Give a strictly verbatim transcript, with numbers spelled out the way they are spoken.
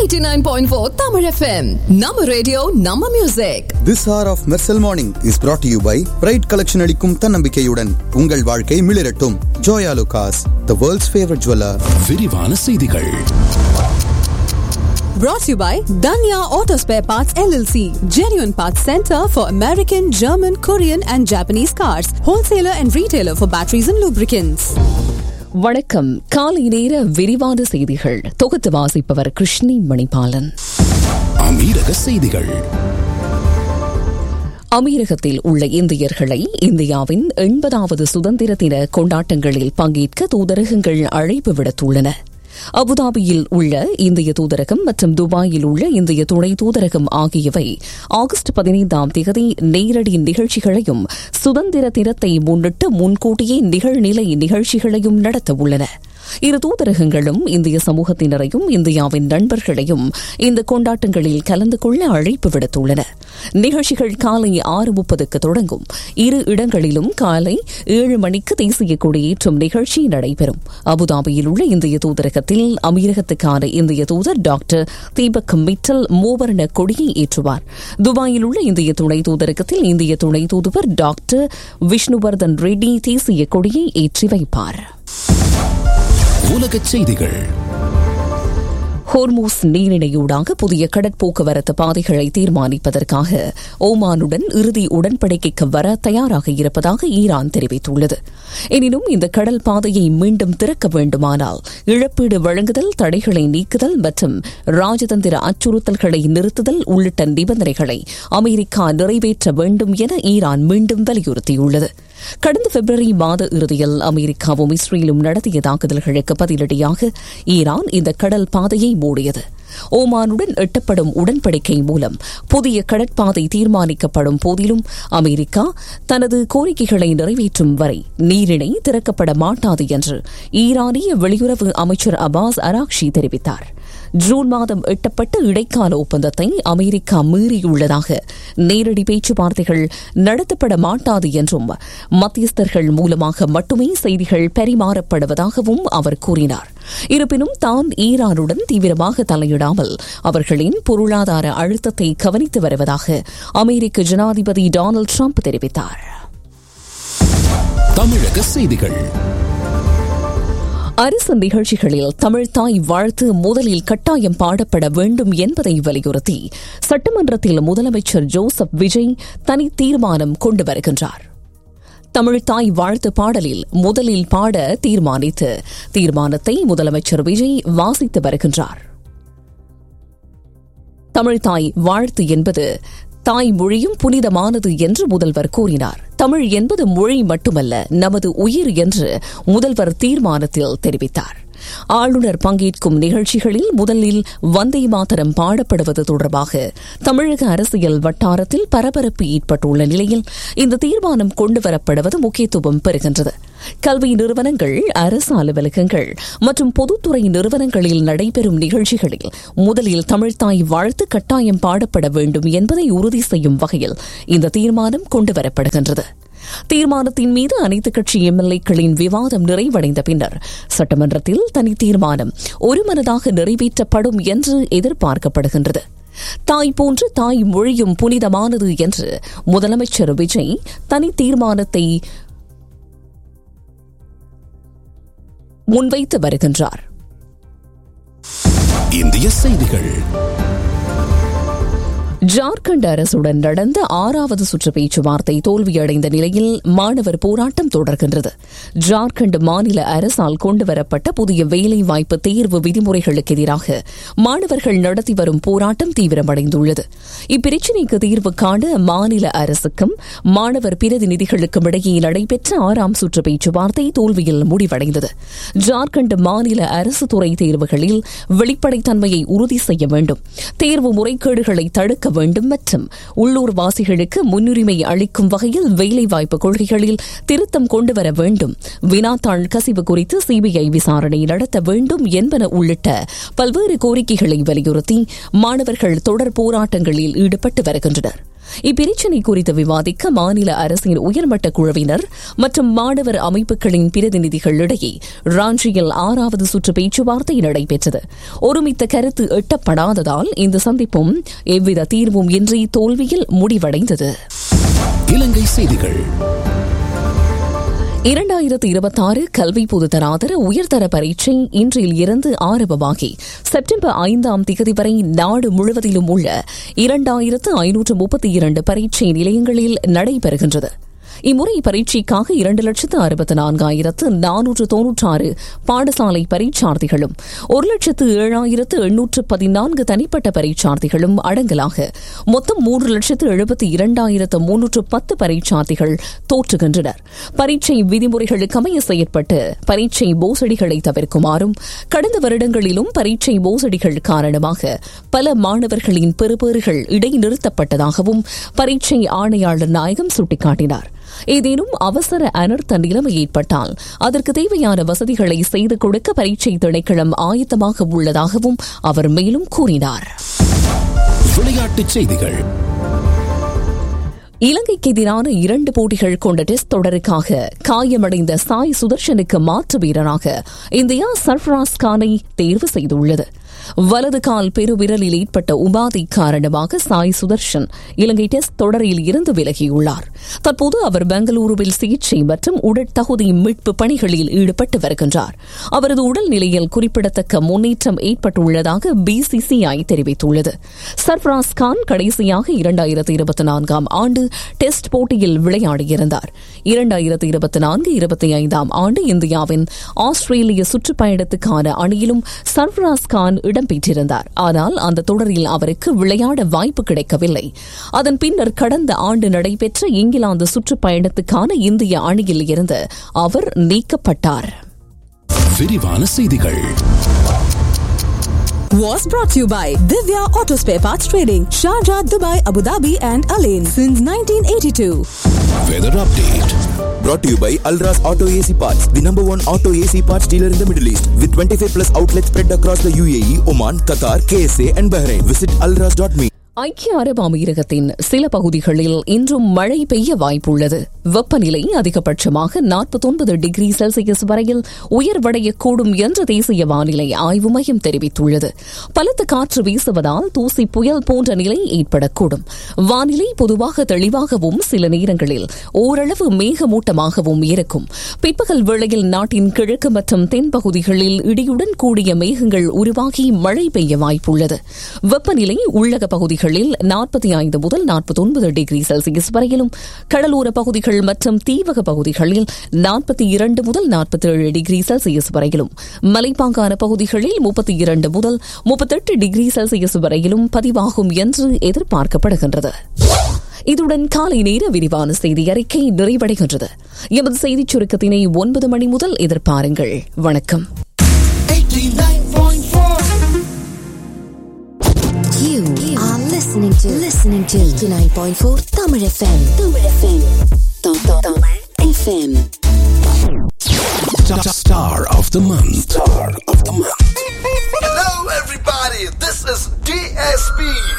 eighty-nine point four Tamil F M. Nama radio, Nama music. This hour of Mersal Morning is brought to you by Pride Collection அளிக்கும் தன்னம்பிக்கையுடன் உங்கள் வாழ்க்கை மிளிரட்டும். Joya Lucas, the world's favorite jeweler. விரிவான செய்திகள். Brought to you by Danya Auto Spare Parts L L C, genuine parts center for American, German, Korean and Japanese cars, wholesaler and retailer for batteries and lubricants. வணக்கம். காலை நேர விரிவான செய்திகள் தொகுத்து வாசிப்பவர் கிருஷ்ணி மணிபாலன். அமீரக செய்திகள். அமீரகத்தில் உள்ள இந்தியர்களை இந்தியாவின் எண்பதாவது சுதந்திர தின கொண்டாட்டங்களில் பங்கேற்க தூதரகங்கள் அழைப்பு விடுத்துள்ளன. அபுதாபியில் உள்ள இந்திய தூதரகம் மற்றும் துபாயில் உள்ள இந்திய துணை தூதரகம் ஆகியவை ஆகஸ்ட் பதினைந்தாம் தேதி நேரடி நிகழ்ச்சிகளையும் சுதந்திர தினத்தை முன்னிட்டு முன்கூட்டியே நிகழ்நிலை நிகழ்ச்சிகளையும் நடத்த உள்ளன. இரு தூதரகங்களும் இந்திய சமூகத்தினரையும் இந்தியாவின் நண்பர்களையும் இந்த கொண்டாட்டங்களில் கலந்து கொள்ள அழைப்பு விடுத்துள்ளன. நிகழ்ச்சிகள் காலை ஆறு முப்பதுக்கு தொடங்கும். இரு இடங்களிலும் காலை ஏழு மணிக்கு தேசிய கொடியேற்றும் நிகழ்ச்சி நடைபெறும். அபுதாபியில் உள்ள இந்திய தூதரகத்தில் அமீரகத்துக்கான இந்திய தூதர் டாக்டர் தீபக் மிட்டல் மூவர்ண கொடியை ஏற்றுவார். துபாயில் உள்ள இந்திய துணை தூதரகத்தில் இந்திய துணை தூதுவர் டாக்டர் விஷ்ணுவர்தன் ரெட்டி தேசிய கொடியை ஏற்றி வைப்பார். உலகச் செய்திகள். ஹோர்மூஸ் நீரிணையூடாக புதிய கடற்போக்குவரத்து பாதைகளை தீர்மானிப்பதற்காக ஓமானுடன் இறுதி உடன்படிக்கைக்கு வர தயாராக இருப்பதாக ஈரான் தெரிவித்துள்ளது. எனினும் இந்த கடல் பாதையை மீண்டும் திறக்க வேண்டுமானால் இழப்பீடு வழங்குதல், தடைகளை நீக்குதல் மற்றும் ராஜதந்திர அச்சுறுத்தல்களை நிறுத்துதல் உள்ளிட்ட நிபந்தனைகளை அமெரிக்கா நிறைவேற்ற வேண்டும் என ஈரான் மீண்டும் வலியுறுத்தியுள்ளது. கடந்த பிப்ரவரி மாத இறுதியில் அமெரிக்காவும் இஸ்ரேலும் நடத்திய தாக்குதல்களுக்கு பதிலடியாக ஈரான் இந்த கடல் பாதையை மூடியது. ஓமானுடன் எட்டப்படும் உடன்படிக்கை மூலம் புதிய கடற்பாதை தீர்மானிக்கப்படும் போதிலும் அமெரிக்கா தனது கோரிக்கைகளை நிறைவேற்றும் வரை நீரிணை திறக்கப்பட மாட்டாது என்று ஈரானிய வெளியுறவு அமைச்சர் அப்பாஸ் அராக்ஷி தெரிவித்தார். ஜூன் மாதம் எட்டப்பட்ட இடைக்கால ஒப்பந்தத்தை அமெரிக்கா மீறியுள்ளதாக, நேரடி பேச்சுவார்த்தைகள் நடத்தப்பட மாட்டாது என்றும் மத்தியஸ்தர்கள் மூலமாக மட்டுமே செய்திகள் பரிமாறப்படுவதாகவும் அவர் கூறினார். இருப்பினும் தான் ஈரானுடன் தீவிரமாக தலையிடாமல் அவர்களின் பொருளாதார அழுத்தத்தை கவனித்து வருவதாக அமெரிக்க ஜனாதிபதி டொனால்டு டிரம்ப் தெரிவித்தார். தமிழக செய்திகள். அரசு நிகழ்ச்சிகளில் தமிழ்தாய் வாழ்த்து முதலில் கட்டாயம் பாடப்பட வேண்டும் என்பதை வலியுறுத்தி சட்டமன்றத்தில் முதலமைச்சர் ஜோசப் விஜய் தனி தீர்மானம் கொண்டு வருகின்றார். தமிழ்தாய் வாழ்த்து பாடலில் முதலில் பாட தீர்மானித்து தீர்மானத்தை முதலமைச்சர் விஜய் வாசித்து வருகின்றார். தமிழ்தாய் வாழ்த்து என்பது தாய்மொழியும் புனிதமானது என்று முதல்வர் கூறினார். தமிழ் என்பது மொழி மட்டுமல்ல, நமது உயிர் என்று முதல்வர் தீர்மானத்தில் தெரிவித்தார். ஆளுநர் பங்கேற்கும் நிகழ்ச்சிகளில் முதலில் வந்தே மாதரம் பாடப்படுவது தொடர்பாக தமிழக அரசியல் வட்டாரத்தில் பரபரப்பு ஏற்பட்டுள்ள நிலையில் இந்த தீர்மானம் கொண்டுவரப்படுவது முக்கியத்துவம் பெறுகின்றது. கல்வி நிறுவனங்கள், அரசு அலுவலகங்கள் மற்றும் பொதுத்துறை நிறுவனங்களில் நடைபெறும் நிகழ்ச்சிகளில் முதலில் தமிழ்தாய் வாழ்த்து கட்டாயம் பாடப்பட வேண்டும் என்பதை உறுதி செய்யும் வகையில் இந்த தீர்மானம் கொண்டுவரப்படுகின்றது. தீர்மானத்தின் மீது அனைத்துக் கட்சி எம்எல்ஏக்களின் விவாதம் நிறைவடைந்த பின்னர் சட்டமன்றத்தில் தனி தீர்மானம் ஒருமனதாக நிறைவேற்றப்படும் என்று எதிர்பார்க்கப்படுகின்றது. தாய் போன்று தாய் மொழியும் புனிதமானது என்று முதலமைச்சர் விஜய் தனி தீர்மானத்தை முன்வைத்து வருகின்றார். இந்திய செய்திகள். ஜார்க்கண்ட் அரசுடன் நடந்த ஆறாவது சுற்று பேச்சுவார்த்தை தோல்வியடைந்த நிலையில் மாணவர் போராட்டம் தொடர்கின்றது. ஜார்க்கண்ட் மாநில அரசால் கொண்டுவரப்பட்ட புதிய வேலைவாய்ப்பு தேர்வு விதிமுறைகளுக்கு எதிராக மாணவர்கள் நடத்தி வரும் போராட்டம் தீவிரமடைந்துள்ளது. இப்பிரச்சினைக்கு தீர்வு காண மாநில அரசுக்கும் மாணவர் பிரதிநிதிகளுக்கும் இடையே நடைபெற்ற ஆறாம் சுற்று பேச்சுவார்த்தை தோல்வியில் முடிவடைந்தது. ஜார்க்கண்ட் மாநில அரசு துறை தேர்வுகளில் வெளிப்படைத்தன்மையை உறுதி செய்ய வேண்டும், தேர்வு முறைகேடுகளை தடுக்க வேண்டும் மற்றும் உள்ளூர் வாசிகளுக்கு முன்னுரிமை அளிக்கும் வகையில் வேலைவாய்ப்பு கொள்கைகளில் திருத்தம் கொண்டுவர வேண்டும், வினாத்தாள் கசிவு குறித்து சிபிஐ விசாரணை நடத்த வேண்டும் என்பன உள்ளிட்ட பல்வேறு கோரிக்கைகளை வலியுறுத்தி மாணவர்கள் தொடர் போராட்டங்களில் ஈடுபட்டு வருகின்றனர். இப்பிரச்சினை குறித்து விவாதிக்க மாநில அரசின் உயர்மட்ட குழுவினர் மற்றும் மாணவர் அமைப்புகளின் பிரதிநிதிகளிடையே ராஞ்சியில் ஆறாவது சுற்று பேச்சுவார்த்தை நடைபெற்றது. ஒருமித்த கருத்து எட்டப்படாததால் இந்த சந்திப்பும் எவ்வித தீர்வும் இன்றி தோல்வியில் முடிவடைந்தது. இலங்கை செய்திகள். இரண்டாயிரத்து இருபத்தி ஆறு கல்வி பொதுத்தராதர உயர்தர பரீட்சை இன்றில் இருந்து ஆரம்பமாகி செப்டம்பர் ஐந்தாம் தேதி வரை நாடு முழுவதிலும் உள்ள இரண்டாயிரத்து ஐநூற்று முப்பத்தி இரண்டு பரீட்சை நிலையங்களில் நடைபெறுகின்றது. இம்முறை பரீட்சைக்காக இரண்டு லட்சத்து அறுபத்தி நான்காயிரத்து நானூற்று தொன்னூற்றாறு பாடசாலை பரீட்சார்த்திகளும் ஒரு லட்சத்து ஏழாயிரத்து எண்ணூற்று பதினான்கு தனிப்பட்ட பரீட்சார்த்திகளும் அடங்கலாக மொத்தம் மூன்று லட்சத்து எழுபத்தி இரண்டாயிரத்து முன்னூற்று பத்து பரீட்சார்த்திகள் தோற்றுகின்றனர். பரீட்சை விதிமுறைகளுக்கு அமைய செயற்பட்டு பரீட்சை மோசடிகளை தவிர்க்குமாறும் கடந்த வருடங்களிலும் பரீட்சை மோசடிகள் காரணமாக பல மாணவர்களின் பெறுபேறுகள் இடைநிறுத்தப்பட்டதாகவும் பரீட்சை ஆணையாளர் நாயகம் சுட்டிக்காட்டினார். ஏதேனும் அவசர அனர்த்த நிலைமை ஏற்பட்டால் அதற்கு தேவையான வசதிகளை செய்து கொடுக்க பரீட்சை திணைக்களம் ஆயத்தமாக உள்ளதாகவும் அவர் மேலும் கூறினார். விளையாட்டுச் செய்திகள். இலங்கைக்கு எதிரான இரண்டு போட்டிகள் கொண்ட டெஸ்ட் தொடருக்காக காயமடைந்த சாய் சுதர்ஷனுக்கு மாற்று வீரராக இந்தியா சர்ஃபராஸ் கானை தேர்வு செய்துள்ளது. வலது கால் பெருவிரலில் ஏற்பட்ட உபாதை காரணமாக சாய் சுதர்ஷன் இலங்கை டெஸ்ட் தொடரில் இருந்து விலகியுள்ளார். தற்போது அவர் பெங்களூருவில் சிகிச்சை மற்றும் உடற்தகுதி மீட்பு பணிகளில் ஈடுபட்டு வருகின்றார். அவரது உடல்நிலையில் குறிப்பிடத்தக்க முன்னேற்றம் ஏற்பட்டுள்ளதாக பிசிசிஐ தெரிவித்துள்ளது. சர்ஃபராஸ் கான் கடைசியாக இரண்டாயிரத்து இருபத்தி நான்காம் ஆண்டு டெஸ்ட் போட்டியில் விளையாடியிருந்தார். இரண்டாயிரத்து இருபத்தி நான்கு இருபத்தி ஐந்தாம் ஆண்டு இந்தியாவின் ஆஸ்திரேலிய சுற்றுப்பயணத்துக்கான அணியிலும் சர்ஃபராஸ் கான் இடம்பெற்றிருந்தார். ஆனால் அந்த தொடரில் அவருக்கு விளையாட வாய்ப்பு கிடைக்கவில்லை. அதன் பின்னர் கடந்த ஆண்டு நடைபெற்ற இங்கிலாந்து சுற்றுப்பயணத்துக்கான இந்திய அணியில் இருந்து அவர் நீக்கப்பட்டார். விரிவான செய்திகள். Was brought to you by Divya Auto Spare Parts Trading, Sharjah, Dubai, Abu Dhabi and Alain since nineteen eighty-two. Weather update. Brought to you by Alras Auto A C Parts, the number one auto A C parts dealer in the Middle East, with twenty-five plus outlets spread across the U A E, Oman, Qatar, K S A and Bahrain. Visit alras dot me. ஐக்கிய அரபு அமீரகத்தின் சில பகுதிகளில் இன்றும் மழை பெய்ய வாய்ப்புள்ளது. வெப்பநிலை அதிகபட்சமாக நாற்பத்தொன்பது டிகிரி செல்சியஸ் வரையில் உயர்வடையக்கூடும் என்று தேசிய வானிலை ஆய்வு மையம் தெரிவித்துள்ளது. பலத்த காற்று வீசுவதால் தூசி புயல் போன்ற நிலை ஏற்படக்கூடும். வானிலை பொதுவாக தெளிவாகவும் சில நேரங்களில் ஓரளவு மேகமூட்டமாகவும் இருக்கும். பிற்பகல் வேளையில் நாட்டின் கிழக்கு மற்றும் தென்பகுதிகளில் இடியுடன் கூடிய மேகங்கள் உருவாகி மழை பெய்ய வாய்ப்புள்ளது. வெப்பநிலை உள்ளக பகுதிகள் நாற்பத்தி ஐந்து முதல் நாற்பத்தி ஒன்பது டிகிரி செல்சியஸ் வரையிலும், கடலோர பகுதிகள் மற்றும் தீவக பகுதிகளில் நாற்பத்தி இரண்டு முதல் நாற்பத்தி ஏழு டிகிரி செல்சியஸ் வரையிலும், மலைப்பாங்கான பகுதிகளில் முப்பத்தி இரண்டு முதல் முப்பத்தெட்டு டிகிரி செல்சியஸ் வரையிலும் பதிவாகும் என்று எதிர்பார்க்கப்படுகின்றது. இதுடன் காலை நேர விரிவான செய்தி அறிக்கை நிறைவடைகின்றது. எமது செய்திச் சுருக்கத்தினை ஒன்பது மணி முதல் எதிர்பாருங்கள். வணக்கம். You are listening to listening to eighty-nine point four Tamil F M. Tamil F M. Tamil F M. Star of the month. Star of the month. Hello everybody, this is D S P.